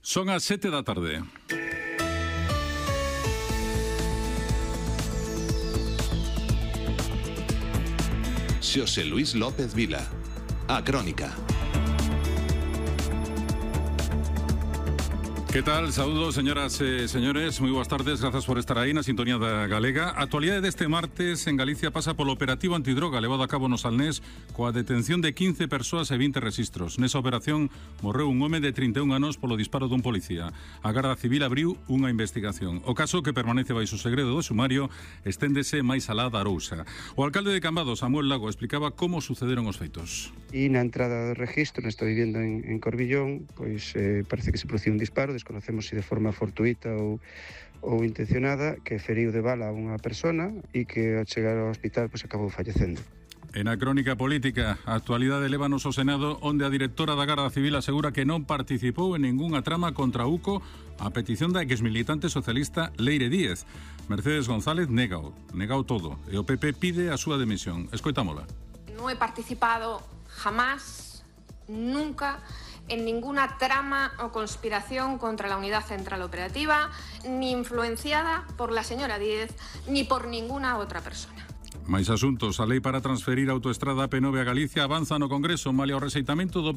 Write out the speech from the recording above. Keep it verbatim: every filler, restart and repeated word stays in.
Son as sete da tarde. Xosé Luis López Vila, A Crónica. Que tal? Saúdos, señoras e señores, moi boas tardes, grazas por estar aí na sintonía da Galega. A actualidade deste martes en Galicia pasa polo operativo antidroga levado a cabo no Salnés coa detención de quince persoas e vinte rexistros. Nesa operación morreu un home de trinta e un anos polo disparo dun policía. A Garda Civil abriu unha investigación. O caso, que permanece baixo segredo do sumario, esténdese máis alá da Arousa. O alcalde de Cambados, Samuel Lago, explicaba como sucederon os feitos. E na entrada do registro, nesta vivenda en, en Corbillón, pois eh, parece que se produciu un disparo, desconocemos se de forma fortuita ou, ou intencionada, que feriu de bala a unha persona e que ao chegar ao hospital pois acabou fallecendo. En a crónica política, a actualidade lévanos ao Senado, onde a directora da Garda Civil asegura que non participou en ningunha trama contra UCO a petición da exmilitante socialista Leire Díez. Mercedes González negao, negao todo, e o P P pide a súa demisión. Escoitámola. Non he participado jamás, nunca, en ninguna trama o conspiración contra la Unidad Central Operativa, ni influenciada por la señora Díez, ni por ninguna otra persona. Máis asuntos. A lei para transferir a autoestrada P nove a Galicia avanza no Congreso malia o rexeitamento do